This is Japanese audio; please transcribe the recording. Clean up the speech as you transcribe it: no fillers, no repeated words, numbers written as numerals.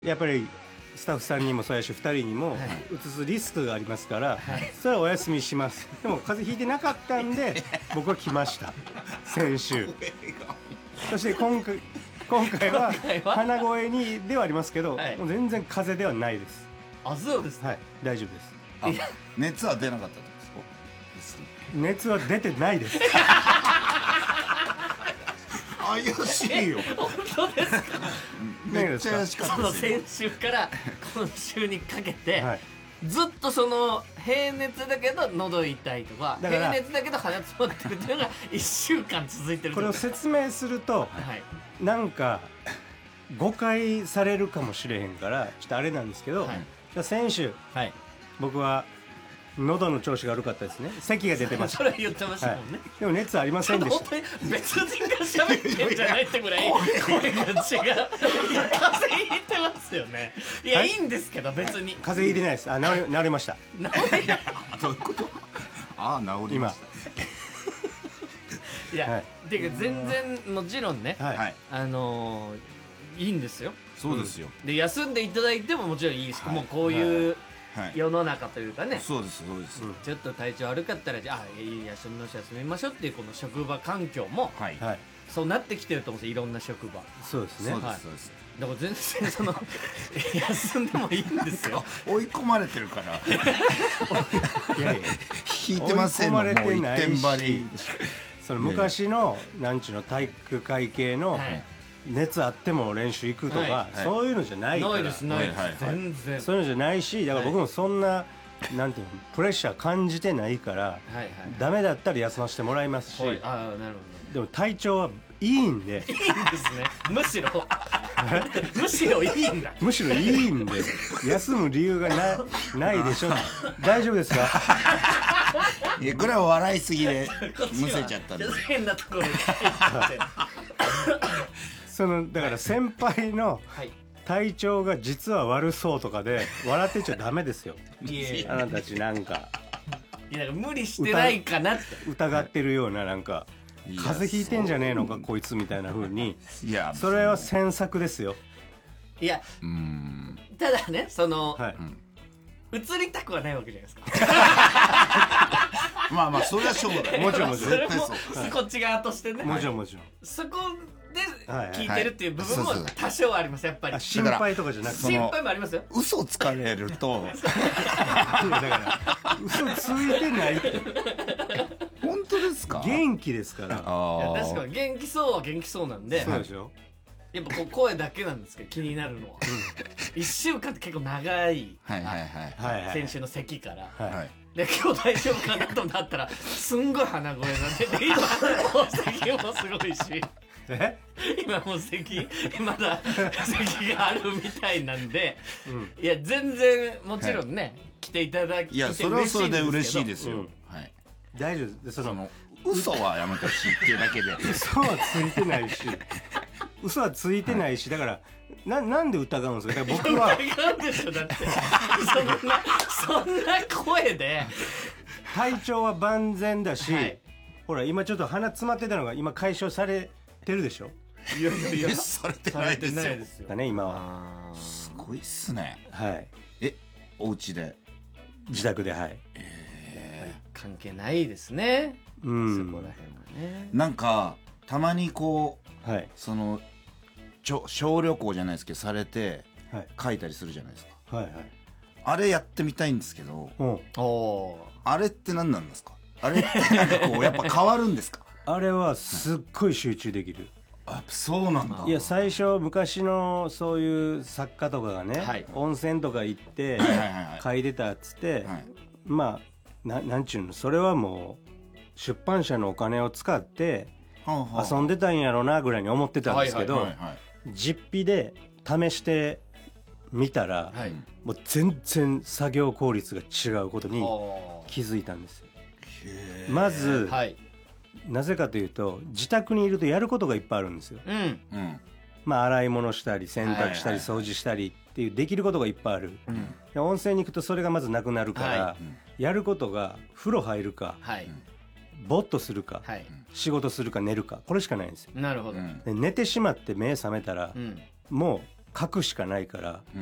やっぱりスタッフさんにもそうやし2人にもうつすリスクがありますから、それはお休みします。でも風邪ひいてなかったんで僕は来ました先週。そして今回は鼻声にではありますけど、もう全然風邪ではないです。 あ、そうですね。 はい、大丈夫です。 熱は出なかったんですか？ 熱は出てないです。 怪しいよ。 本当ですか？ めっちゃ怪しかったですよ。 先週から今週にかけて、 はい、 ずっとその平熱だけど喉痛いとか、 だから平熱だけど鼻詰まってるっていうのが1週間続いてる。 これを説明すると、 はい、 なんか誤解されるかもしれへんからちょっとあれなんですけど、 はい、 じゃあ先週、 はい、 僕は喉の調子が悪かったですね。咳が出てました。 それ言ってましたもんね、 でも熱ありませんでした。 本当に別人が喋ってんじゃないってぐらい声が違う。いや、風邪ひいてますよね。いや、 はいいいんですけど別に風邪ひいてないです。治りました。 治りない。 どういうこと？ああ、治りました。 いや、 はい、 ていうか全然もちろんね、 はい、 はい。 いいんですよ。 そうですよ。 で、休んでいただいてももちろんいいし、 はいもうこういうはい。 世の中というかね、 そうですそうです。 ちょっと体調悪かったら、じゃあいい休みましょうっていうこの職場環境もはい。 はい、 そうなってきてると思うんですよ、いろんな職場。 そうですね。 そうではいすそうです。 だから全然その休んでもいいんですよ。 追い込まれてるから。 いやいや、 引いてませんの。もう追い込まれてないし一点張り。 その昔のなんちゅうの体育会系のはい熱あっても練習行くとか、 はいそういうのじゃないから。 ないですないです、 はいはい全然。 そういうのじゃないし、だから僕もそんな、なんていうの、プレッシャー感じてないから、 はいはいダメだったら休ませてもらいますし、 はい、ああなるほでも体調はいいんで、 ど。いいんですね。むしろむしろいいんだ。 むしろいいんで、休む理由がないでしょ。大丈夫ですか？ いや、これは笑いすぎでむせちゃったんで。 変なところに入って。 だから先輩のはい。 体調が実は悪そうとかで笑ってちゃダメですよ。 いやいやあなたたちなんかいや、無理してないかなって。 疑ってるような、なんかいや風邪ひいてんじゃねえのかこいつみたいな風に、 いや、 それは詮索ですよ。 いや、ただね、その、 はい、 移りたくはないわけじゃないですか。 まあまあ、それはしょうがない。 もちろんもちろんそれも絶対そう。 こっち側としてね。 もちろんもちろん。 そこではい聞いてるっていう部分もはいそうそう多少はありますやっぱり。 あ、心配とかじゃなくて、 その心配もありますよ。 嘘つかれると、 だから嘘ついてないって、 本当ですか？ 元気ですから。 いやあ確かに元気そうは元気そうなんで、 そうでしょ。 やっぱこう声だけなんですけど気になるのは、1週間って結構長い、 はいはいはいはいはい先週の咳から、 はい、 はい。 で今日大丈夫かなとなったらすんごい鼻声が出て、今もう咳もすごいし、 え、 今もう咳まだ咳があるみたいなんで、いや全然もちろんね、来ていただきいや、それはそれで嬉しいですよ。 うんはい。 大丈夫です。 その嘘はやめてほしいっていうだけで。 嘘はついてないし、嘘はついてないし、だからなんで疑うんですか？だから僕は違うんですよ、だってそんな声で、 体調は万全だし、 はいほら今ちょっと鼻詰まってたのが今解消されてるでしょ。 いやいやいやされてないですよ。 ですよ。 だね今は。 すごいっすね。 はい。 お家で。 自宅で、はい。 関係ないですね、 うんそこら辺はね。 なんかたまにこうはいその小旅行じゃないですけどされてはい書いたりするじゃないですか。 はいはい。 あれやってみたいんですけど、 うん。 おおあれって何なんですか？あれってなんかこうやっぱ変わるんですか？ あれはすっごい集中できる。 あ、そうなんだ。 いや最初昔のそういう作家とかがね、 はい温泉とか行ってはいはいはい書いてたっつって、 はいまあなんちゅうの、それはもう出版社のお金を使って遊んでたんやろなぐらいに思ってたんですけど、 はいはいはい実費で試してみたら、 はいもう全然作業効率が違うことにお気づいたんですよ。 へーまず、 はいなぜかというと自宅にいるとやることがいっぱいあるんですよ。 うんうんまあ洗い物したり洗濯したりはいはいはい掃除したりっていうできることがいっぱいある。 うんで温泉に行くとそれがまずなくなるから、 はやることが風呂入るかはいぼーっとするか、 はい仕事するか寝るか、これしかないんですよ。 なるほどうんで寝てしまって目覚めたら、 うんも書くしかないから、